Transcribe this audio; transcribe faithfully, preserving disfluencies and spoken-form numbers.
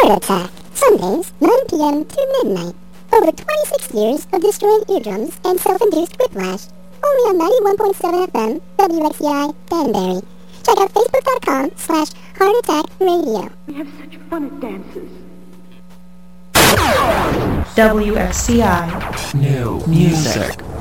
Heart Attack, Sundays, nine p.m. to midnight. Over twenty-six years of destroying eardrums and self-induced whiplash. Only on ninety-one point seven F M, W X C I, Danbury. Check out facebook.com slash Heart Attack Radio. We have such fun at dances. W X C I. New music.